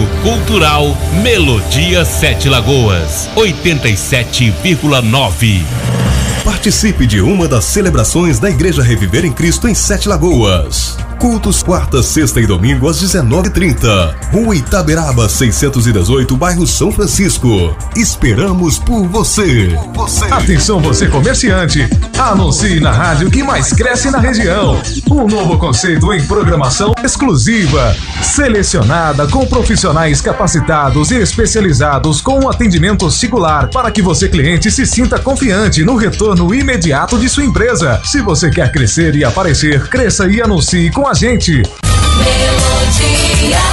Cultural Melodia Sete Lagoas, 87,9. Participe de uma das celebrações da Igreja Reviver em Cristo em Sete Lagoas. Cultos quarta, sexta e domingo às 19h30. Rua Itaberaba 618, bairro São Francisco. Esperamos por você. Atenção você comerciante, anuncie na rádio que mais cresce na região. Um novo conceito em programação exclusiva, selecionada com profissionais capacitados e especializados com um atendimento singular para que você cliente se sinta confiante no retorno imediato de sua empresa. Se você quer crescer e aparecer, cresça e anuncie com a gente. Melodia.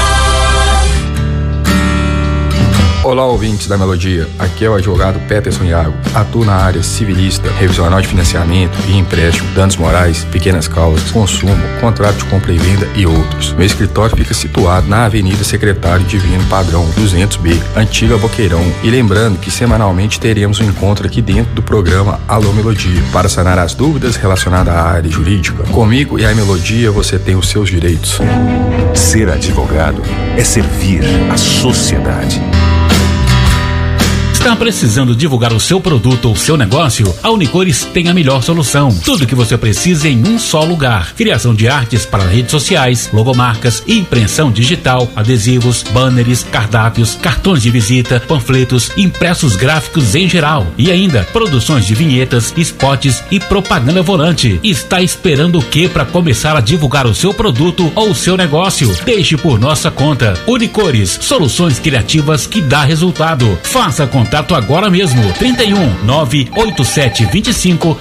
Olá, ouvintes da Melodia, aqui é o advogado Peterson Iago. Atuo na área civilista, revisional de financiamento e empréstimo, danos morais, pequenas causas, consumo, contrato de compra e venda e outros. Meu escritório fica situado na Avenida Secretário Divino Padrão 200B, Antiga Boqueirão. E lembrando que semanalmente teremos um encontro aqui dentro do programa Alô Melodia, para sanar as dúvidas relacionadas à área jurídica. Comigo e a Melodia você tem os seus direitos. Ser advogado é servir a sociedade. Está precisando divulgar o seu produto ou seu negócio? A Unicores tem a melhor solução. Tudo que você precisa em um só lugar. Criação de artes para redes sociais, logomarcas, impressão digital, adesivos, banners, cardápios, cartões de visita, panfletos, impressos gráficos em geral. E ainda, produções de vinhetas, spots e propaganda volante. Está esperando o que para começar a divulgar o seu produto ou o seu negócio? Deixe por nossa conta. Unicores, soluções criativas que dá resultado. Faça contato agora mesmo. 31 987 25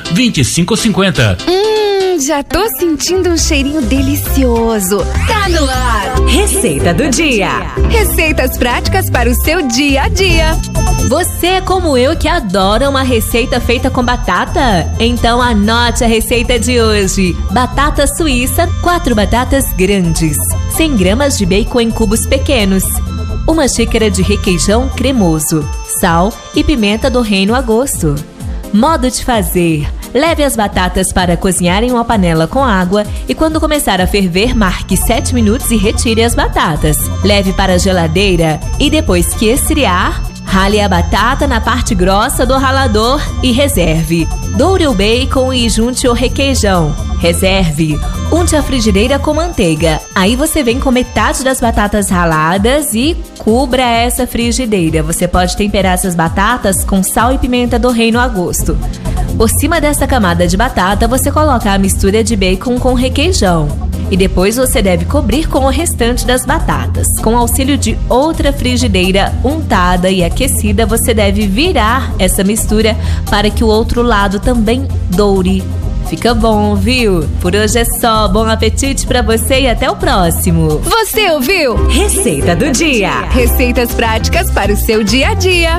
2550. Já tô sentindo um cheirinho delicioso. Tá no ar. Receita do dia. Receitas práticas para o seu dia a dia. Você é como eu que adora uma receita feita com batata? Então anote a receita de hoje. Batata suíça, 4 batatas grandes, 100 gramas de bacon em cubos pequenos, 1 xícara de requeijão cremoso, sal e pimenta do reino a gosto. Modo de fazer: leve as batatas para cozinhar em uma panela com água e quando começar a ferver, marque 7 minutos e retire as batatas. Leve para a geladeira e depois que esfriar, rale a batata na parte grossa do ralador e reserve. Doure o bacon e junte o requeijão. Reserve. Unte a frigideira com manteiga. Aí você vem com metade das batatas raladas e cubra essa frigideira. Você pode temperar essas batatas com sal e pimenta do reino a gosto. Por cima dessa camada de batata, você coloca a mistura de bacon com requeijão. E depois você deve cobrir com o restante das batatas. Com auxílio de outra frigideira untada e aquecida, você deve virar essa mistura para que o outro lado também doure. Fica bom, viu? Por hoje é só. Bom apetite pra você e até o próximo. Você ouviu? Receita do dia. Receitas práticas para o seu dia a dia.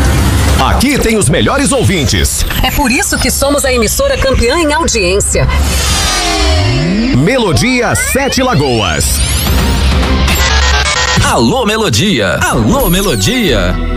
Aqui tem os melhores ouvintes. É por isso que somos a emissora campeã em audiência. Melodia Sete Lagoas. Alô Melodia. Alô Melodia.